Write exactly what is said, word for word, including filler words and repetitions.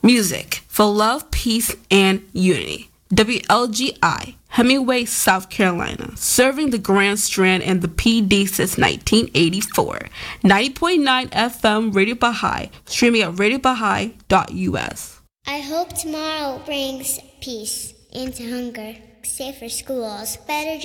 Music for love, peace, and unity. W L G I, Hemingway, South Carolina, serving the Grand Strand and the P D since nineteen eighty-four. ninety point nine F M Radio Baha'i, streaming at radio baha'i dot u s. I hope tomorrow brings peace into hunger, safer schools, better